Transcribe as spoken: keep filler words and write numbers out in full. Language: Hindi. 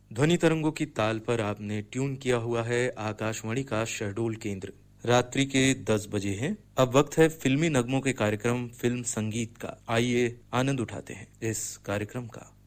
ध्वनि तरंगों की ताल पर आपने ट्यून किया हुआ है आकाशवाणी का शहडोल केंद्र। रात्रि के दस बजे हैं। अब वक्त है फिल्मी नगमों के कार्यक्रम फिल्म संगीत का। आइए आनंद उठाते हैं इस कार्यक्रम का।